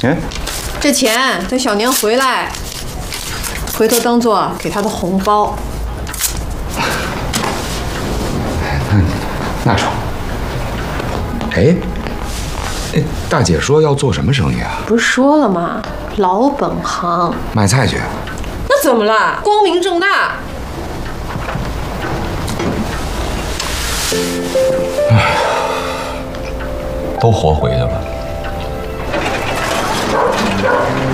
嗯， 这钱等小年回来，回头当做给他的红包。 那成。哎，大姐说要做什么生意啊？ 不是说了吗？老本行。 卖菜去。 那怎么了？光明正大。 都活回去了。